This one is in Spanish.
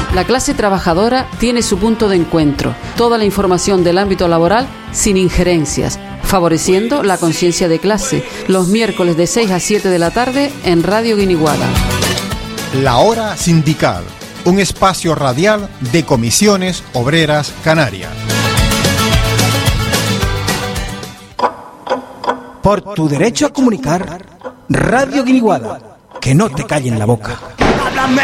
La clase trabajadora tiene su punto de encuentro. Toda la información del ámbito laboral sin injerencias, favoreciendo la conciencia de clase. Los miércoles de 6 a 7 de la tarde en Radio Guiniguada. La Hora Sindical, un espacio radial de Comisiones Obreras Canarias. Por tu derecho a comunicar, Radio Guiniguada, que no te callen la boca.